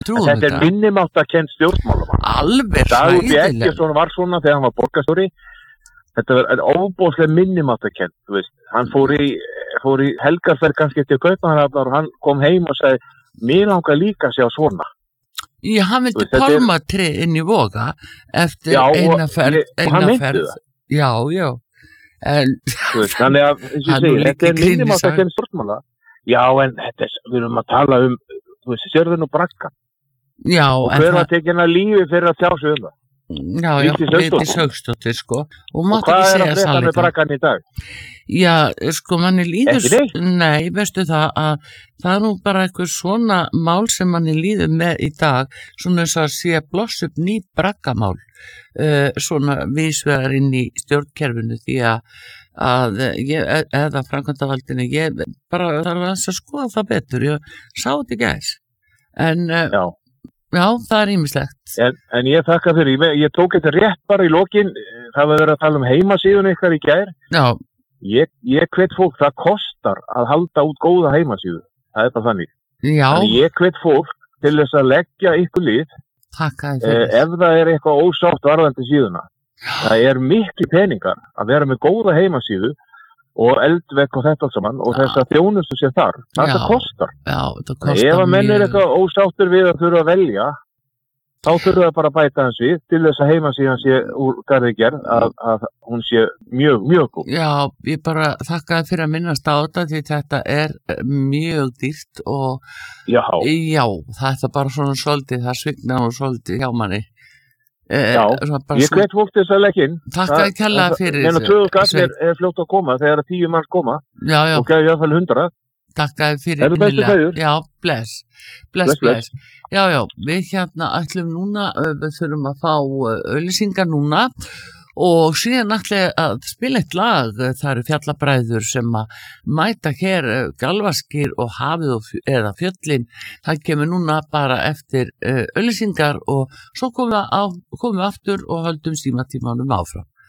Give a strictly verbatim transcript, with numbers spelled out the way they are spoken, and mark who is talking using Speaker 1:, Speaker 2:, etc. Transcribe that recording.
Speaker 1: Trúum
Speaker 2: þetta er minnimáttarkennd stjórnmálamann.
Speaker 1: Alveg
Speaker 2: Dagur B.
Speaker 1: hræðilega.
Speaker 2: Eggertsson var svona þegar hann var borgarstjóri. Þetta var óbóðslega minnimáttarkennd, þú veist. Hann fór í, fór í helgarferð kannski til Kaupmannahafnar og hann kom heim og sagði, mér langar líka að sjá svona.
Speaker 1: Já, hann vildi
Speaker 2: Veist, þetta er-
Speaker 1: pálmatri inn í Voga eftir
Speaker 2: Já, og
Speaker 1: eina ferð,
Speaker 2: ég- og hann
Speaker 1: eina
Speaker 2: meinti
Speaker 1: ferð.
Speaker 2: það.
Speaker 1: Já, já. En,
Speaker 2: Þú veist, þannig að, eins og
Speaker 1: Hann
Speaker 2: ég
Speaker 1: nú
Speaker 2: segi,
Speaker 1: líka
Speaker 2: þetta er
Speaker 1: í klínu
Speaker 2: minnimáttarkennd stjórnmála. Já, en þetta er, við erum að tala um, þú veist, sérðun og brakka.
Speaker 1: já,
Speaker 2: Og
Speaker 1: en
Speaker 2: hver
Speaker 1: það,
Speaker 2: var tekin að lífi fyrir að tjá sig um það?
Speaker 1: já, já,
Speaker 2: Vigdís Hauksdóttir.
Speaker 1: Vigdís Hauksdóttir, sko. Og
Speaker 2: Og
Speaker 1: mátti
Speaker 2: hvað
Speaker 1: ekki
Speaker 2: er að
Speaker 1: segja
Speaker 2: frétta með
Speaker 1: sannleikann.
Speaker 2: brakkan í dag?
Speaker 1: Já, sko, manni líður...
Speaker 2: Ekki neitt?
Speaker 1: Nei, veistu það að það er nú bara eitthvað svona mál sem manni líður með í dag, svona eins og að sé bloss upp ný braggamál, uh, svona vísvegar inn í stjórnkerfinu því að, að ég, eða framkvæmdavaldinu, ég bara þarf að skoða það betur, ég sá þetta ekki aðeins. En, uh,
Speaker 2: Já.
Speaker 1: já, það er ýmislegt.
Speaker 2: En, en ég þakka fyrir, ég, ég tók þetta rétt bara í lokin, það var verið að tala um heimasíðun ykkar í gær.
Speaker 1: Já,
Speaker 2: Ég, ég hvet fólk, það kostar að halda út góða heimasíðu, það er bara þannig.
Speaker 1: já,
Speaker 2: Þannig ég hvet fólk til þess að leggja ykkur lið
Speaker 1: takkaði
Speaker 2: eh,
Speaker 1: fyrir.
Speaker 2: ef það er eitthvað ósátt varðandi síðuna. Það er miklu peningar að vera með góða heimasíðu og eldvekk og þetta allt saman og þess að þjónustu sér þar. Það
Speaker 1: Já.
Speaker 2: kostar.
Speaker 1: Já, það kostar
Speaker 2: Ef að menn er
Speaker 1: mjög-
Speaker 2: eitthvað ósáttur við að þurfa að velja, þá þurfa það bara að bæta hans við til þess að heimasíðan sé úr garði gerð að, að hún sé mjög, mjög góð.
Speaker 1: Já, ég bara þakkaði fyrir að minnast á þetta því þetta er eh, mjög dýrt og
Speaker 2: Já,
Speaker 1: já, það er bara svona svolítið, það svignar og svolítið hjá manni. Eh,
Speaker 2: Já,
Speaker 1: svona bara
Speaker 2: ég
Speaker 1: svona-
Speaker 2: hvet fólk til þess að leggja inn.
Speaker 1: Þakkaði kærlega fyrir
Speaker 2: Menna tvöðu skall
Speaker 1: Sveinn.
Speaker 2: er, er fljótt að koma þegar tíu manns koma
Speaker 1: Já, já,
Speaker 2: og gæði jáfnvel hundra.
Speaker 1: þakkaði fyrir
Speaker 2: Eru bestu
Speaker 1: innilega.
Speaker 2: kveðjur?
Speaker 1: Já, bless, bless,
Speaker 2: Bless, bless.
Speaker 1: bless. Já, já, við hérna ætlum núna, uh, við þurfum að fá auðlýsingar núna og síðan ætlum að spila eitt lag, uh, það eru fjallabræður sem að mæta hér uh, galvaskir og hafið og, fjö- eða fjöllin, það kemur núna bara eftir uh, auðlýsingar og svo komum við, á, komum við aftur og höldum símatímanum áfram.